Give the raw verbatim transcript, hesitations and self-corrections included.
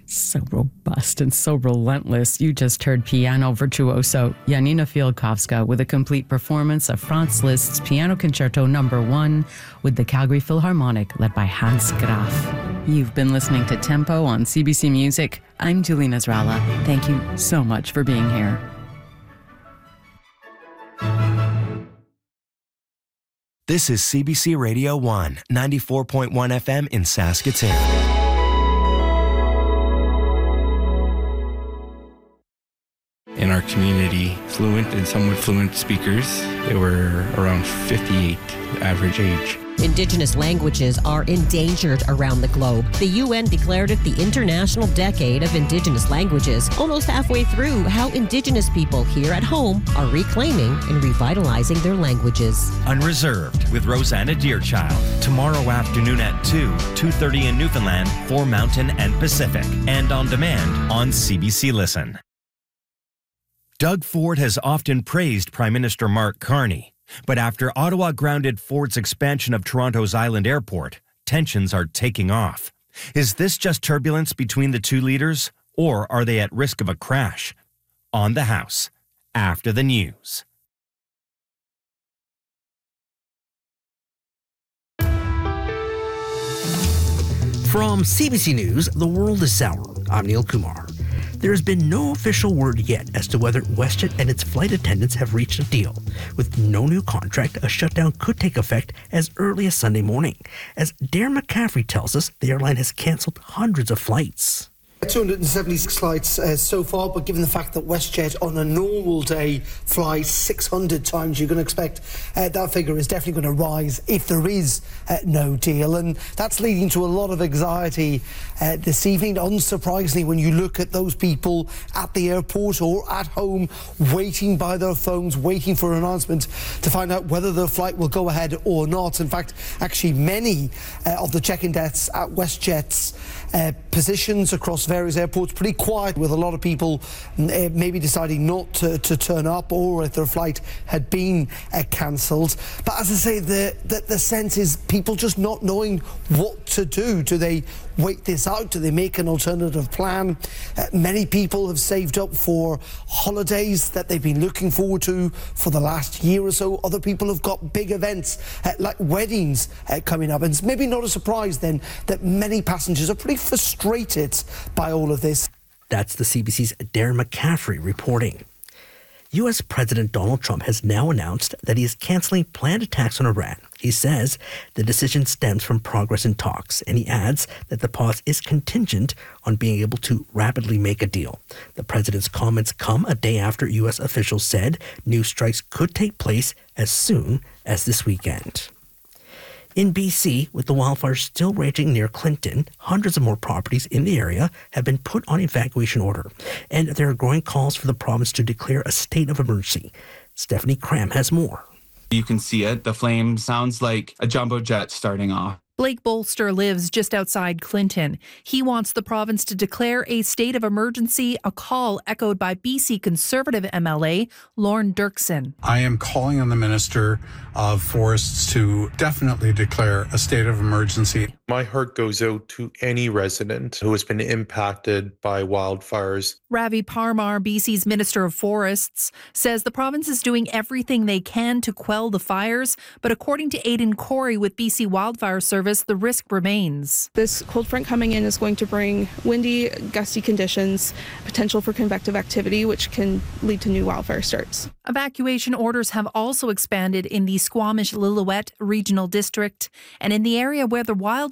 So robust and so relentless. You just heard piano virtuoso Janina Fialkowska with a complete performance of Franz Liszt's Piano Concerto Number One with the Calgary Philharmonic, led by Hans Graf. You've been listening to Tempo on C B C Music. I'm Julie Nasrallah. Thank you so much for being here. This is C B C Radio one, ninety-four point one F M in Saskatoon. In our community, fluent and somewhat fluent speakers, they were around fifty-eight, the average age. Indigenous languages are endangered around the globe. The U N declared it the International Decade of Indigenous Languages, almost halfway through how Indigenous people here at home are reclaiming and revitalizing their languages. Unreserved with Rosanna Deerchild, tomorrow afternoon at two, two thirty in Newfoundland for Mountain and Pacific, and on demand on C B C Listen. Doug Ford has often praised Prime Minister Mark Carney, but after Ottawa grounded Ford's expansion of Toronto's Island Airport, tensions are taking off. Is this just turbulence between the two leaders, or are they at risk of a crash? On the House, after the news. From C B C News, The World is Sour. I'm Neil Kumar. There has been no official word yet as to whether WestJet and its flight attendants have reached a deal. With no new contract, a shutdown could take effect as early as Sunday morning. As Darren McCaffrey tells us, the airline has cancelled hundreds of flights. two hundred seventy-six flights uh, so far, but given the fact that WestJet on a normal day flies six hundred times, you're going to expect uh, that figure is definitely going to rise if there is uh, no deal. And that's leading to a lot of anxiety uh, this evening. Unsurprisingly, when you look at those people at the airport or at home waiting by their phones, waiting for an announcement to find out whether their flight will go ahead or not. In fact, actually many uh, of the check-in desks at WestJet's uh, positions across various airports pretty quiet, with a lot of people uh, maybe deciding not to, to turn up, or if their flight had been uh, cancelled. But as I say, the, the the sense is people just not knowing what to do. Do they wait this out? Do they make an alternative plan? Uh, many people have saved up for holidays that they've been looking forward to for the last year or so. Other people have got big events uh, like weddings uh, coming up, and it's maybe not a surprise then that many passengers are pretty frustrated by all of this. That's the C B C's Darren McCaffrey reporting. U S President Donald Trump has now announced that he is canceling planned attacks on Iran. He says the decision stems from progress in talks, and he adds that the pause is contingent on being able to rapidly make a deal. The president's comments come a day after U S officials said new strikes could take place as soon as this weekend. In B C, with the wildfires still raging near Clinton, hundreds of more properties in the area have been put on evacuation order, and there are growing calls for the province to declare a state of emergency. Stephanie Cram has more. You can see it. The flame sounds like a jumbo jet starting off. Blake Bolster lives just outside Clinton. He wants the province to declare a state of emergency, a call echoed by B C Conservative M L A Lorne Dirksen. I am calling on the Minister of Forests to definitely declare a state of emergency. My heart goes out to any resident who has been impacted by wildfires. Ravi Parmar, B C's Minister of Forests, says the province is doing everything they can to quell the fires, but according to Aidan Corey with B C Wildfire Service, the risk remains. This cold front coming in is going to bring windy, gusty conditions, potential for convective activity, which can lead to new wildfire starts. Evacuation orders have also expanded in the Squamish-Lillooet Regional District and in the area where the wild